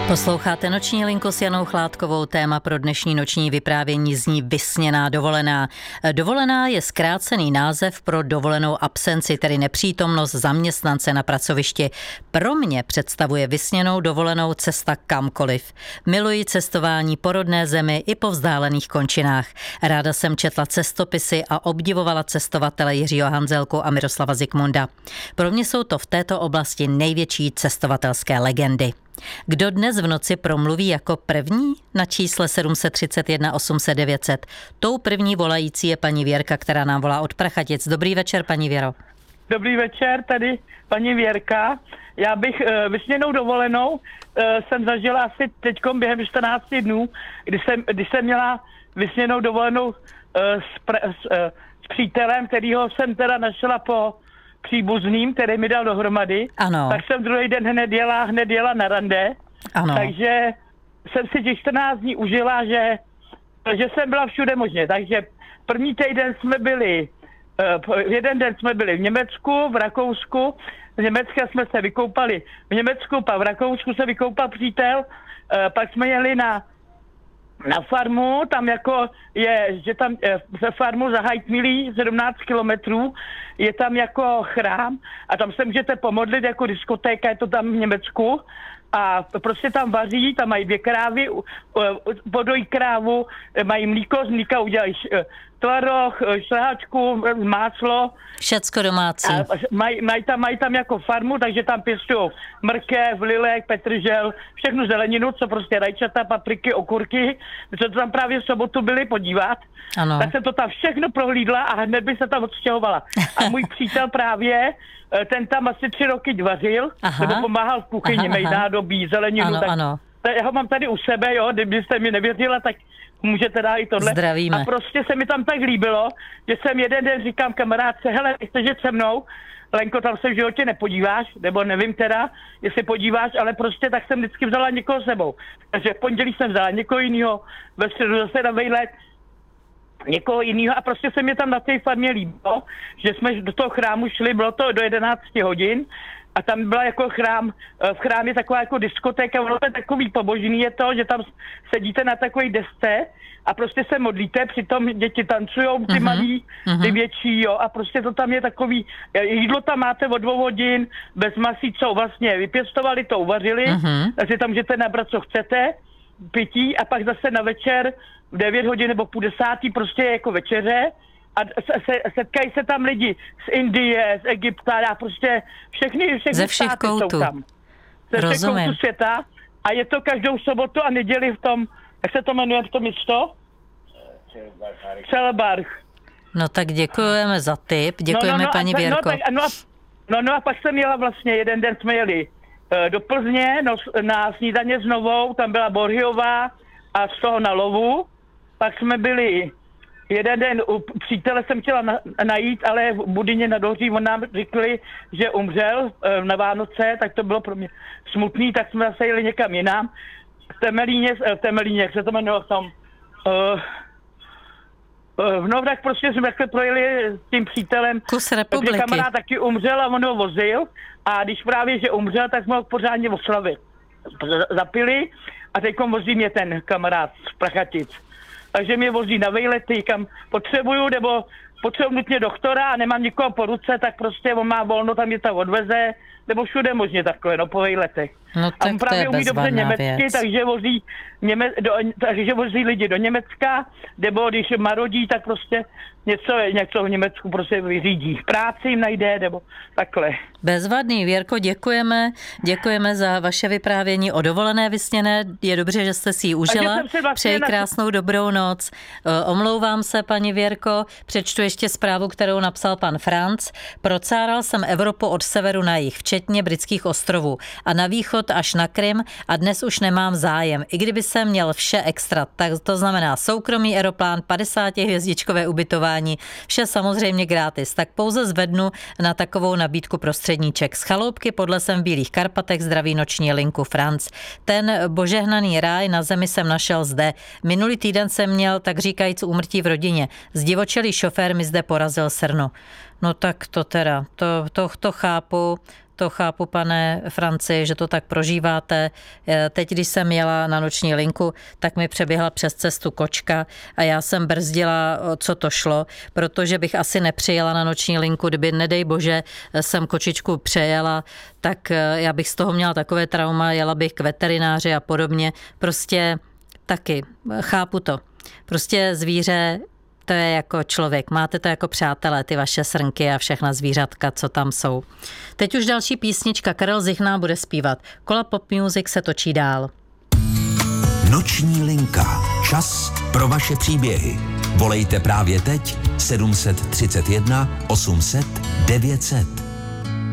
Posloucháte Noční linku s Janou Chládkovou. Téma pro dnešní noční vyprávění zní vysněná dovolená. Dovolená je zkrácený název pro dovolenou absenci, tedy nepřítomnost zaměstnance na pracovišti. Pro mě představuje vysněnou dovolenou cesta kamkoliv. Miluji cestování po rodné zemi i po vzdálených končinách. Ráda jsem četla cestopisy a obdivovala cestovatele Jiřího Hanzelku a Miroslava Zikmunda. Pro mě jsou to v této oblasti největší cestovatelské legendy. Kdo dnes v noci promluví jako první na čísle 731 800 900? Tou první volající je paní Věrka, která nám volá od Prachatic. Dobrý večer, paní Věro. Dobrý večer, tady paní Věrka. Já bych vysněnou dovolenou jsem zažila asi teďkom během 14 dnů, když jsem měla vysněnou dovolenou s přítelem, kterýho jsem teda našla po příbuzným, který mi dal dohromady. Ano. Tak jsem druhý den hned jela na rande. Ano. Takže jsem si těch 14 dní užila, že jsem byla všude možně. Takže první týden jsme byli, jeden den jsme byli v Německu, v Rakousku. Z Německa jsme se vykoupali v Německu, pak v Rakousku se vykoupal přítel. Pak jsme jeli na farmu, tam jako je, že tam ze farmu za Heidmilí 17 kilometrů je tam jako chrám a tam se můžete pomodlit jako diskotéka, je to tam v Německu a prostě tam vaří, tam mají 2 krávy, podojí krávu, mají mlíko, z mlíka udělají tvaroh, šlehačku, máslo. Všecko domácí. Mají tam jako farmu, takže tam pěstují mrkev, lilek, petržel, všechnu zeleninu, co prostě rajčata, papriky, okurky. My jsme to tam právě v sobotu byli podívat. Ano. Tak jsem to tam všechno prohlídla a hned by se tam odstěhovala. A můj přítel právě, ten tam asi 3 roky vařil, nebo pomáhal v kuchyni, mají nádobí, zeleninu. Ano, tak, ano. Já ho mám tady u sebe, jo, kdybyste mi nevěřila, tak můžete dát i tohle. Zdravíme. A prostě se mi tam tak líbilo, že jsem jeden den říkám kamarádce, hele, chceš jít se mnou? Lenko, tam se v životě nepodíváš, nebo nevím teda, jestli podíváš, ale prostě tak jsem vždycky vzala někoho s sebou. Takže v pondělí jsem vzala někoho jiného, ve středu zase na vejlet někoho jiného a prostě se mi tam na té farmě líbilo, že jsme do toho chrámu šli, bylo to do 11 hodin a tam byla jako chrám, v chrámě taková jako diskotéka, ono to je takový pobožný je to, že tam sedíte na takové desce a prostě se modlíte, přitom děti tancujou, ty malí, ty větší, jo, a prostě to tam je takový, jídlo tam máte od 2 hodin, bez masí, co vlastně vypěstovali, to uvařili, takže tam můžete nabrat, co chcete, pití a pak zase na večer v 9 hodin nebo 9:30 prostě jako večeře a setkají se tam lidi z Indie, z Egypta a prostě všechny ze všech koutů. Jsou tam. Ze všech koutů světa a je to každou sobotu a neděli v tom, jak se to jmenuje v tom místo? Celbarch. No tak děkujeme za tip, děkujeme paní Věrko. No a pak jsem jela vlastně, jeden den jsme jeli do Plzně na snídaně s Novou, tam byla Borhiová a z toho na lovu. Pak jsme byli jeden den u přítele jsem chtěla najít, ale v Budyně nad Ohří, on nám řekli, že umřel na Vánoce, tak to bylo pro mě smutný, tak jsme zase jeli někam jinam. V Temelíně, jak se to jmenovalo tam, v Novdách prostě jsme takhle projeli s tím přítelem. Kus republiky. Kamarád taky umřel a on ho vozil a když právě, že umřel, tak jsme ho pořádně oslavit. Zapili a teďkom vozí mě ten kamarád z Prachatic. Takže mě vozí na vejlety, kam potřebuju, nebo potřebuji nutně doktora a nemám nikoho po ruce, tak prostě on má volno, tam mě tam odveze, nebo všude možně takhle, no po vejletech. No tak a on právě umí dobře německy, věc. takže vozí lidi do Německa, nebo když marodí, tak prostě něco v Německu prostě vyřídí. Práci jim najde, nebo takhle. Bezvadný, Věrko, děkujeme za vaše vyprávění o dovolené vysněné. Je dobře, že jste si ji užila. Přeji krásnou dobrou noc. Omlouvám se, paní Věrko, přečtu ještě zprávu, kterou napsal pan Franc. Procáral jsem Evropu od severu na jih, včetně britských ostrovů a na východ až na Krym a dnes už nemám zájem. I kdyby jsem měl vše extra, tak to znamená soukromý aeroplán, 50hvězdičkové ubytování, vše samozřejmě gratis, tak pouze zvednu na takovou nabídku prostředníček. Z chaloupky pod lesem v Bílých Karpatech zdraví noční linku Franc. Ten božehnaný ráj na zemi jsem našel zde. Minulý týden jsem měl tak říkajíc úmrtí v rodině. Zdivočelý šofér mi zde porazil srnu. No tak to teda, to chápu. to chápu, pane Franci, že to tak prožíváte. Teď, když jsem jela na noční linku, tak mi přeběhla přes cestu kočka a já jsem brzdila, co to šlo, protože bych asi nepřijela na noční linku, kdyby, nedej bože, jsem kočičku přejela, tak já bych z toho měla takové trauma, jela bych k veterináři a podobně. Prostě taky, chápu to. Prostě zvíře, to je jako člověk. Máte to jako přátelé, ty vaše srnky a všechna zvířatka, co tam jsou. Teď už další písnička. Karel Zichná bude zpívat. Kola Pop Music se točí dál. Noční linka. Čas pro vaše příběhy. Volejte právě teď 731 800 900.